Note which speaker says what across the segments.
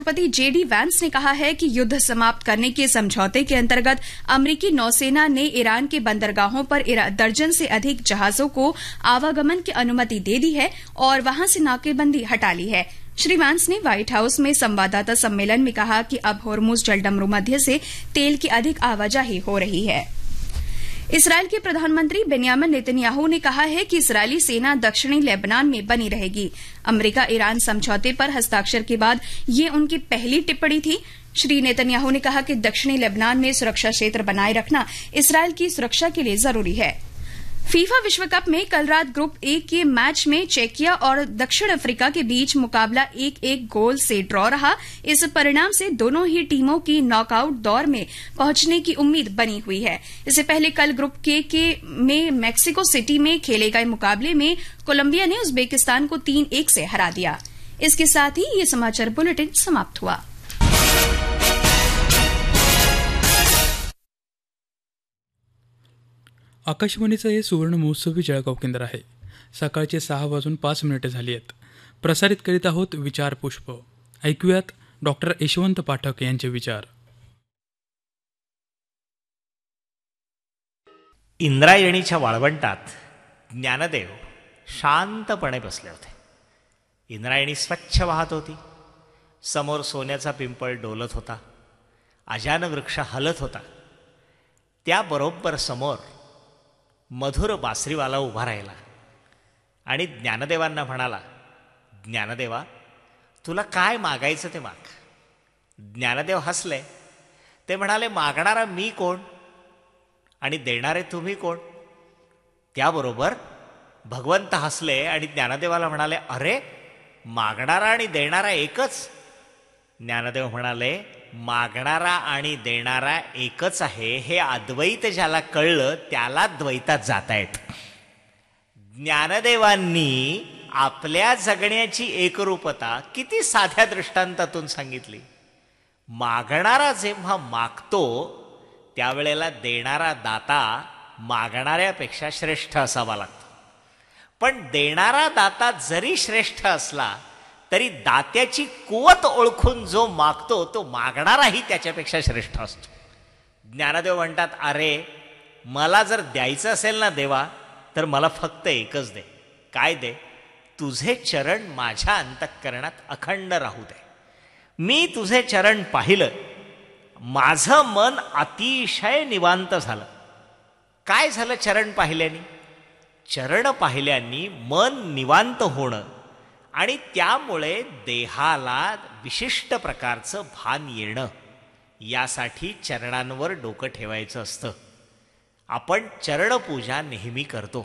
Speaker 1: राष्ट्रपति JD Vance ने कहा है कि युद्ध समाप्त करने के समझौते के अंतर्गत अमेरिकी नौसेना ने ईरान के बंदरगाहों पर दर्जन से अधिक जहाजों को आवागमन की अनुमति दे दी है और वहां से नाकेबंदी हटा ली है। श्री वैंस ने व्हाइट हाउस में संवाददाता सम्मेलन में कहा कि अब होर्मुज जलडमरू मध्य से तेल की अधिक आवाजाही हो रही है। इसराइल के प्रधानमंत्री बेन्यामिन नेतन्याहू ने कहा है कि इस्राएली सेना दक्षिणी लेबनान में बनी रहेगी। अमेरिका ईरान समझौते पर हस्ताक्षर के बाद ये उनकी पहली टिप्पणी थी। श्री नेतन्याहू ने कहा कि दक्षिणी लेबनान में सुरक्षा क्षेत्र बनाए रखना इसराइल की सुरक्षा के लिए जरूरी है। फीफा विश्व कप में कल रात ग्रुप ए के मैच में चेकिया और दक्षिण अफ्रीका के बीच मुकाबला 1-1 गोल से ड्रॉ रहा। इस परिणाम से दोनों ही टीमों की नॉकआउट दौर में पहुंचने की उम्मीद बनी हुई है। इससे पहले कल ग्रुप के में मैक्सिको सिटी में खेले गए मुकाबले में कोलंबिया ने उज्बेकिस्तान को 3-1 से हरा दिया। इसके साथ ही ये समाचार बुलेटिन समाप्त हुआ।
Speaker 2: आकाशवाणीचं हे सुवर्ण महोत्सवी जळगाव केंद्र आहे। सकाळचे 6:05 झाली आहेत। प्रसारित करीत आहोत विचार पुष्प। ऐकूयात डॉक्टर यशवंत पाठक यांचे विचार।
Speaker 3: इंद्रायणीच्या वाळवंटात ज्ञानदेव शांतपणे बसले होते। इंद्रायणी स्वच्छ वाहत होती। समोर सोन्याचा पिंपळ डोलत होता। अजान वृक्ष हलत होता। त्याबरोबर समोर मधुर बासरीवाला उभा राहिला आणि ज्ञानदेवांना म्हणाला, ज्ञानदेवा, तुला काय मागायचं ते माग। ज्ञानदेव हसले। ते म्हणाले, मागणारा मी कोण आणि देणारे तुम्ही कोण। त्याबरोबर भगवंत हसले आणि ज्ञानदेवाला म्हणाले, अरे, मागणारा आणि देणारा एकच। ज्ञानदेव म्हणाले, मागणारा आणि देणारा एकच आहे हे अद्वैत ज्याला कळलं त्याला द्वैतात जाता येतं। ज्ञानदेवांनी आपल्या जगण्याची एकरूपता किती साध्या दृष्टांतातून सांगितली। मागणारा जेव्हा मागतो त्यावेळेला देणारा दाता मागणाऱ्यापेक्षा श्रेष्ठ असावा लागतो। पण देणारा दाता जरी श्रेष्ठ असला तरी दात्याची कुवत ओळखून जो मागतो तो मागणाराही त्याच्यापेक्षा श्रेष्ठ असतो। ज्ञानदेव म्हणतात, अरे, मला जर द्यायचं असेल ना देवा, तर मला फक्त एकच दे। काय दे? तुझे चरण माझ्या अंतःकरणात अखंड राहू दे। मी तुझे चरण पाहिलं, माझं मन अतिशय निवांत झालं। काय झालं चरण पाहिल्याने? चरण पाहिल्याने मन निवांत होणं आणि त्यामुळे देहाला विशिष्ट प्रकारचं भान येणं, यासाठी चरणांवर डोकं ठेवायचं असतं। आपण चरणपूजा नेहमी करतो।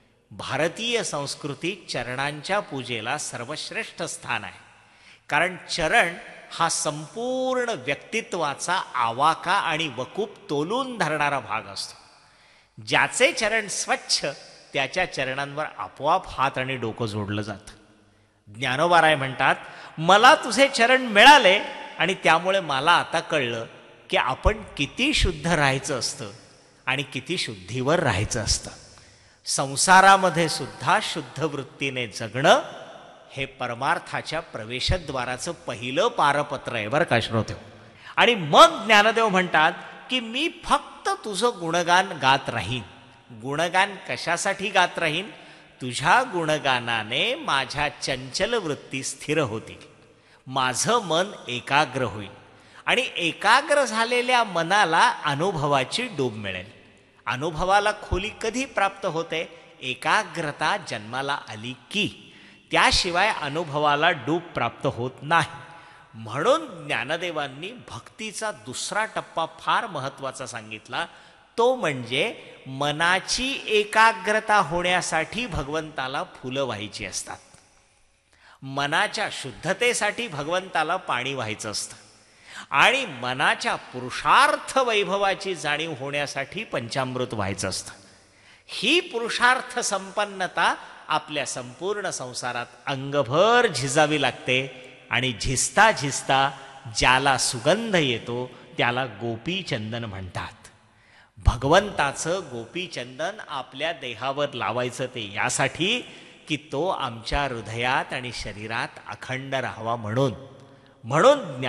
Speaker 3: भारतीय संस्कृतीत चरणांच्या पूजेला सर्वश्रेष्ठ स्थान आहे। कारण चरण हा संपूर्ण व्यक्तित्वाचा आवाका आणि वकूप तोलून धरणारा भाग असतो। ज्याचे चरण स्वच्छ त्याच्या चरणांवर आपोआप हात आणि डोकं जोडलं जातं। ज्ञानोबाराय म्हणतात, मला तुझे चरण मिळाले आणि त्यामुळे मला आता कळलं की आपण किती शुद्ध राहायचं असतं आणि किती शुद्धीवर राहायचं असतं। संसारामध्ये सुद्धा शुद्ध वृत्तीने जगणं हे परमार्थाच्या प्रवेशद्वाराचं पहिलं पारपत्र आहे बरं का श्रोते। आणि मग ज्ञानदेव म्हणतात की मी फक्त तुझं गुणगान गात राहीन। गुणगान कशासाठी गात राहीन? तुझ्या गुणगानाने माझ्या चंचल वृत्ती स्थिर होतील, माझं मन एकाग्र होईल आणि एकाग्र झालेल्या मनाला अनुभवाची डूब मिळेल। अनुभवाला खोली कधी प्राप्त होते? एकाग्रता जन्माला आली की, त्याशिवाय अनुभवाला डूब प्राप्त होत नाही। म्हणून ज्ञानदेवांनी भक्तीचा दुसरा टप्पा फार महत्त्वाचा सांगितला, तो म्हणजे मनाची एकाग्रता होण्यासाठी भगवंताला फुलं व्हायची असतात। मनाच्या शुद्धतेसाठी भगवंताला पाणी व्हायचं असतं आणि मनाच्या पुरुषार्थ वैभवाची जाणीव होण्यासाठी पंचामृत व्हायचं असतं। ही पुरुषार्थ संपन्नता आपल्या संपूर्ण संसारात अंगभर झिजावी लागते आणि झिजता झिजता ज्याला सुगंध येतो त्याला गोपीचंदन म्हणतात। भगवंताचं गोपीचंदन आपल्या देहावर लावायचं ते यासाठी की तो आमच्या हृदयात आणि शरीरात अखंड राहावा म्हणून। म्हणून